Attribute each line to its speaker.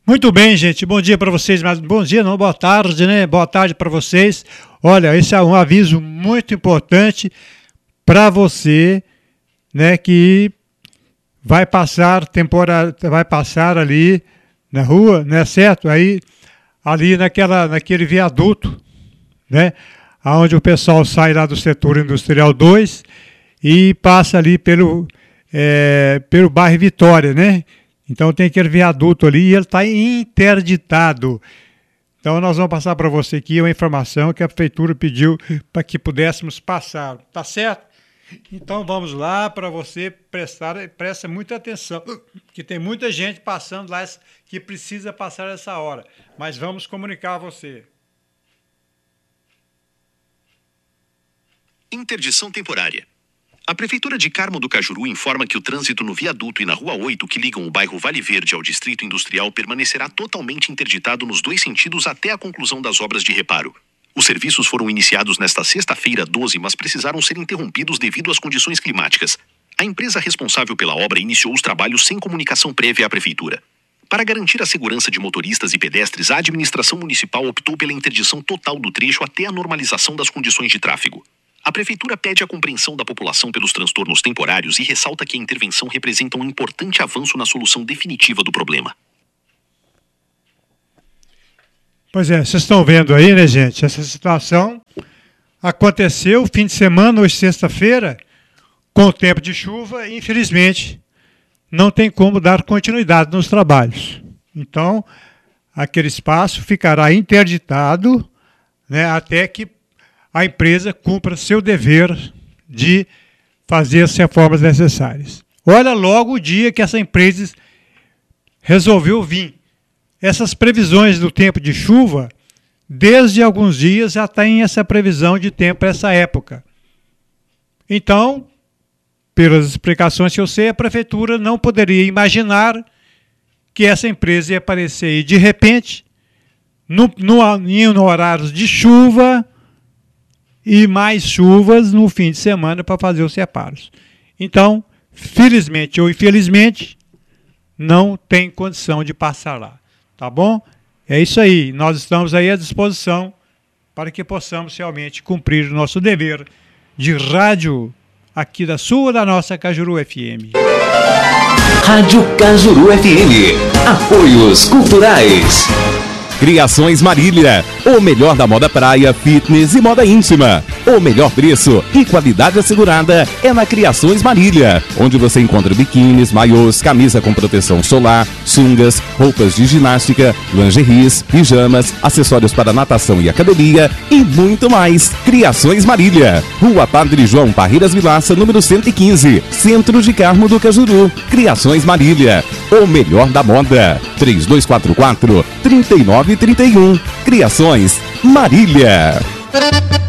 Speaker 1: Muito bem, gente. Bom dia para vocês, mas bom dia não, boa tarde, né? Boa tarde para vocês. Olha, esse é um aviso muito importante para você, né, que vai passar ali na rua, né, certo? Aí ali naquele viaduto, né, aonde o pessoal sai lá do setor industrial 2 e passa ali pelo bairro Vitória, né? Então tem aquele viaduto ali e ele está interditado. Então nós vamos passar para você aqui uma informação que a prefeitura pediu para que pudéssemos passar. Tá certo? Então vamos lá para você presta muita atenção, que tem muita gente passando lá que precisa passar essa hora. Mas vamos comunicar a você.
Speaker 2: Interdição temporária. A Prefeitura de Carmo do Cajuru informa que o trânsito no viaduto e na Rua 8, que ligam o bairro Vale Verde ao Distrito Industrial, permanecerá totalmente interditado nos dois sentidos até a conclusão das obras de reparo. Os serviços foram iniciados nesta sexta-feira, 12, mas precisaram ser interrompidos devido às condições climáticas. A empresa responsável pela obra iniciou os trabalhos sem comunicação prévia à Prefeitura. Para garantir a segurança de motoristas e pedestres, a administração municipal optou pela interdição total do trecho até a normalização das condições de tráfego. A Prefeitura pede a compreensão da população pelos transtornos temporários e ressalta que a intervenção representa um importante avanço na solução definitiva do problema.
Speaker 1: Pois é, vocês estão vendo aí, né, gente? Essa situação aconteceu fim de semana, hoje sexta-feira, com o tempo de chuva e, infelizmente, não tem como dar continuidade nos trabalhos. Então, aquele espaço ficará interditado, né, até que a empresa cumpra seu dever de fazer as reformas necessárias. Olha logo o dia que essa empresa resolveu vir. Essas previsões do tempo de chuva, desde alguns dias já tem essa previsão de tempo para essa época. Então, pelas explicações que eu sei, a prefeitura não poderia imaginar que essa empresa ia aparecer aí de repente, no horário de chuva, e mais chuvas no fim de semana para fazer os reparos. Então, felizmente ou infelizmente, não tem condição de passar lá. Tá bom? É isso aí. Nós estamos aí à disposição para que possamos realmente cumprir o nosso dever de rádio aqui da sua, da nossa Cajuru FM.
Speaker 3: Rádio Cajuru FM. Apoios culturais.
Speaker 4: Criações Marília, o melhor da moda praia, fitness e moda íntima. O melhor preço e qualidade assegurada é na Criações Marília, onde você encontra biquínis, maiôs, camisa com proteção solar, sungas, roupas de ginástica, lingeries, pijamas, acessórios para natação e academia e muito mais. Criações Marília, Rua Padre João Parreiras Vilaça, número 115, Centro de Carmo do Cajuru. Criações Marília, o melhor da moda. 3244-3931. Criações Marília.